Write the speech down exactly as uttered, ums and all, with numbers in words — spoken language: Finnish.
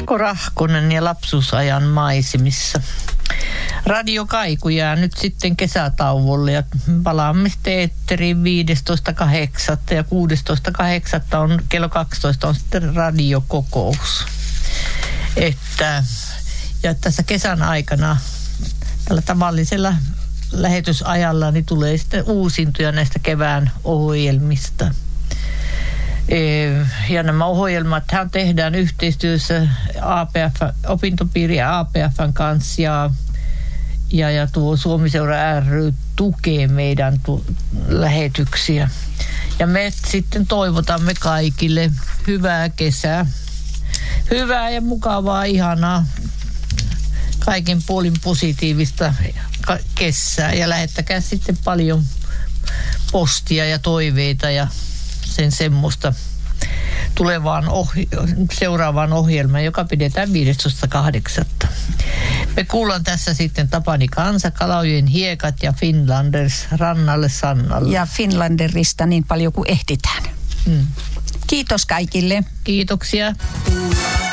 Anko Rahkonen ja lapsuusajan maisemissa. Radio Kaiku jää nyt sitten kesätauolle ja palaamme sitten eetteriin viidestoista kahdeksatta ja kuudestoista kahdeksatta on kello kaksitoista on sitten radiokokous. Että, ja tässä kesän aikana tällä tavallisella lähetysajalla niin tulee sitten uusintoja näistä kevään ohjelmista. Ja nämä ohjelmathan tehdään yhteistyössä A P F, opintopiiri ja A P F:n kanssa ja, ja, ja tuo Suomi-seura ry tukee meidän tu- lähetyksiä. Ja me sitten toivotamme kaikille hyvää kesää, hyvää ja mukavaa, ihanaa, kaikin puolin positiivista kesää ja lähettäkää sitten paljon postia ja toiveita ja sen semmoista tulevaan ohi- seuraavaan ohjelmaan, joka pidetään viidestoista kahdeksatta. Me kuullaan tässä sitten Tapani Kansa, Kalajoen hiekat ja Finlanders rannalle Sannalle. Ja Finlanderista niin paljon kuin ehditään. Mm. Kiitos kaikille. Kiitoksia.